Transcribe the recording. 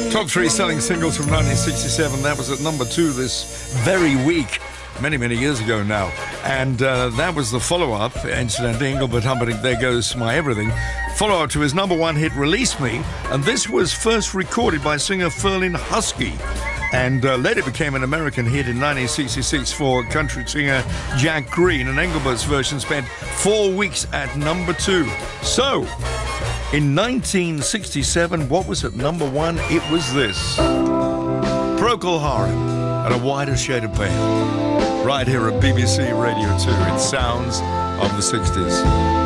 Top 3 selling singles from 1967. That was at number 2 this very week, many years ago now. And that was the follow-up, incidentally, Engelbert Humperdinck, There Goes My Everything. Follow-up to his number 1 hit, Release Me. And this was first recorded by singer Ferlin Husky. And later became an American hit in 1966 for country singer Jack Green. And Engelbert's version spent 4 weeks at number 2. So, in 1967, what was at number 1? It was this. Procol Harum and A Wider Shade of Pale. Right here at BBC Radio 2. It sounds of the 60s.